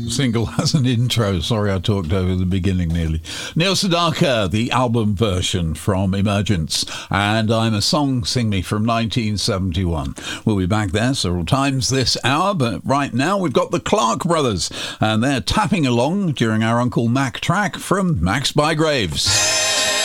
single has an intro. Sorry, I talked over the beginning nearly. Neil Sedaka, the album version from Emergence, and I'm a Song Sing Me from 1971. We'll be back there several times this hour, but right now we've got the Clark Brothers, and they're tapping along during our Uncle Mac track from Max Bygraves.